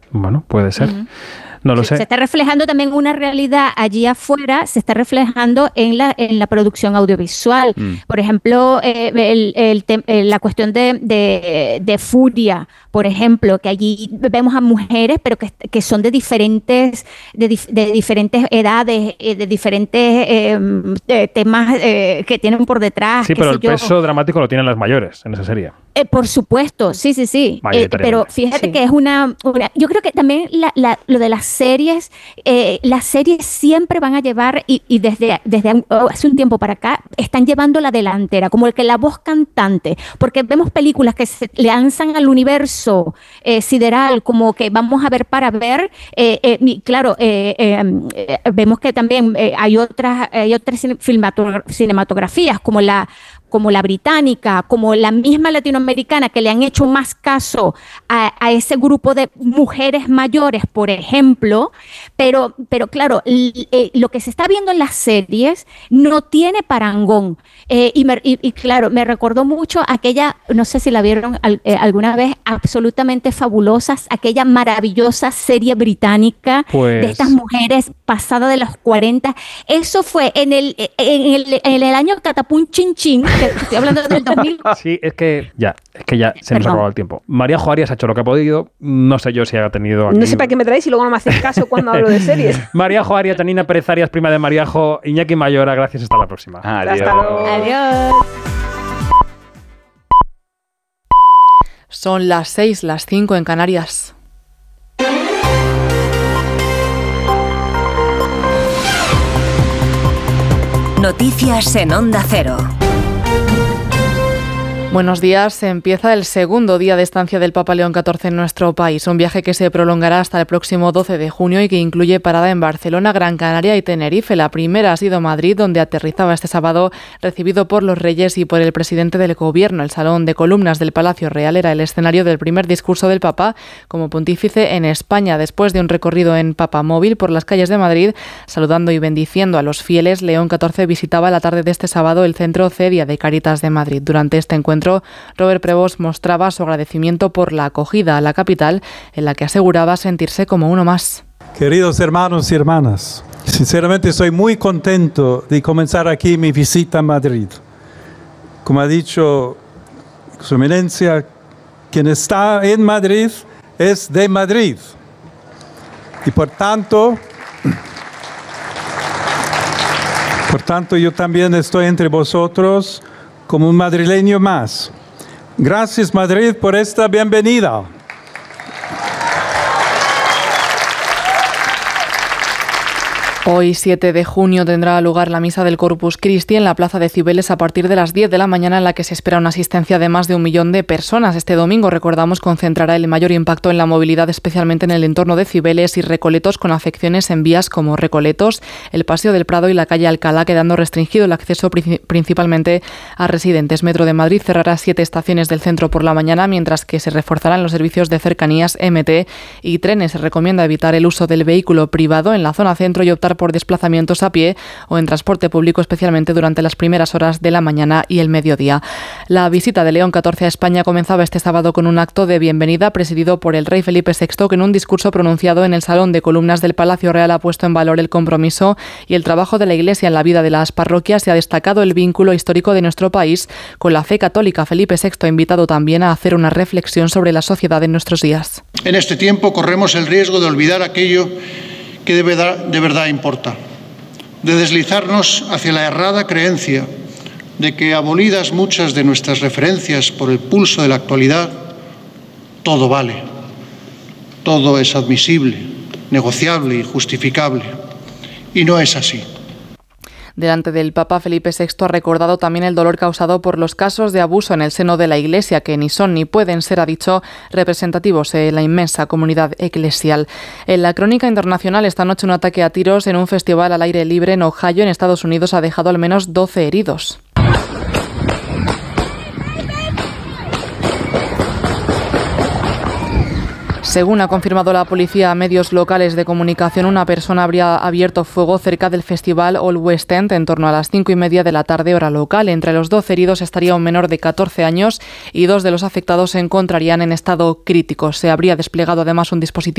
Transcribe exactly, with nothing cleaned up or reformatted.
Bueno, puede ser. Uh-huh. No lo se, sé. Se está reflejando también una realidad allí afuera, se está reflejando en la en la producción audiovisual. Mm. Por ejemplo, eh, el, el te, la cuestión de, de, de Furia, por ejemplo, que allí vemos a mujeres, pero que, que son de diferentes de, dif, de diferentes edades, de diferentes eh, de temas eh, que tienen por detrás. Sí, pero el yo. peso dramático lo tienen las mayores en esa serie. Eh, por supuesto, sí, sí, sí. Eh, pero fíjate sí. que es una, una... Yo creo que también la, la, lo de las series, eh, las series siempre van a llevar, y, y desde, desde hace un tiempo para acá, están llevando la delantera, como el que la voz cantante, porque vemos películas que se lanzan al universo eh, sideral, como que vamos a ver para ver. Eh, eh, claro, eh, eh, eh, vemos que también eh, hay otras, hay otras cinematografías, como la como la británica, como la misma latinoamericana, que le han hecho más caso a, a ese grupo de mujeres mayores, por ejemplo, pero, pero claro, l, eh, lo que se está viendo en las series no tiene parangón, eh, y, me, y, y claro, me recordó mucho aquella, no sé si la vieron al, eh, alguna vez, Absolutamente Fabulosas, aquella maravillosa serie británica pues... de estas mujeres pasadas de los cuarenta, eso fue en el, en el, en el año Catapum Chin Chin. Estoy hablando del dos mil. Sí, es que ya, es que ya se nos ha acabado el tiempo. María Arias ha hecho lo que ha podido. No sé yo si ha tenido aquí... No sé para qué me traéis y luego no me hacéis caso cuando hablo de series. María Arias, Janina Pérez Arias, prima de Mariajo, Iñaki Mayora, gracias, hasta la próxima. Adiós. Hasta luego. Adiós. Son las seis, las cinco en Canarias. Noticias en Onda Cero. Buenos días. Empieza el segundo día de estancia del Papa León catorce en nuestro país. Un viaje que se prolongará hasta el próximo doce de junio y que incluye parada en Barcelona, Gran Canaria y Tenerife. La primera ha sido Madrid, donde aterrizaba este sábado, recibido por los reyes y por el presidente del Gobierno. El salón de columnas del Palacio Real era el escenario del primer discurso del Papa como pontífice en España. Después de un recorrido en papamóvil por las calles de Madrid, saludando y bendiciendo a los fieles, León catorce visitaba la tarde de este sábado el centro Cedia de Cáritas de Madrid. Durante este encuentro, Robert Prevost mostraba su agradecimiento por la acogida a la capital, en la que aseguraba sentirse como uno más. Queridos hermanos y hermanas, sinceramente estoy muy contento de comenzar aquí mi visita a Madrid. Como ha dicho Su Eminencia, quien está en Madrid es de Madrid. Y por tanto, por tanto yo también estoy entre vosotros como un madrileño más. Gracias, Madrid, por esta bienvenida. Hoy, siete de junio, tendrá lugar la misa del Corpus Christi en la Plaza de Cibeles a partir de las diez de la mañana, en la que se espera una asistencia de más de un millón de personas. Este domingo, recordamos, concentrará el mayor impacto en la movilidad, especialmente en el entorno de Cibeles y Recoletos, con afecciones en vías como Recoletos, el Paseo del Prado y la calle Alcalá, quedando restringido el acceso principalmente a residentes. Metro de Madrid cerrará siete estaciones del centro por la mañana, mientras que se reforzarán los servicios de cercanías, M T y trenes. Se recomienda evitar el uso del vehículo privado en la zona centro y optar por desplazamientos a pie o en transporte público, especialmente durante las primeras horas de la mañana y el mediodía. La visita de León catorce a España comenzaba este sábado con un acto de bienvenida presidido por el rey Felipe sexto, que en un discurso pronunciado en el Salón de Columnas del Palacio Real ha puesto en valor el compromiso y el trabajo de la Iglesia en la vida de las parroquias y ha destacado el vínculo histórico de nuestro país con la fe católica. Felipe sexto ha invitado también a hacer una reflexión sobre la sociedad en nuestros días. En este tiempo corremos el riesgo de olvidar aquello que de verdad, de verdad importa, de deslizarnos hacia la errada creencia de que, abolidas muchas de nuestras referencias por el pulso de la actualidad, todo vale, todo es admisible, negociable y justificable. Y no es así. Delante del Papa, Felipe sexto ha recordado también el dolor causado por los casos de abuso en el seno de la Iglesia, que ni son ni pueden ser, ha dicho, representativos en la inmensa comunidad eclesial. En la crónica internacional, esta noche un ataque a tiros en un festival al aire libre en Ohio, en Estados Unidos, ha dejado al menos doce heridos. Según ha confirmado la policía a medios locales de comunicación, una persona habría abierto fuego cerca del festival All West End en torno a las cinco y media de la tarde, hora local. Entre los doce heridos estaría un menor de catorce años y dos de los afectados se encontrarían en estado crítico. Se habría desplegado además un dispositivo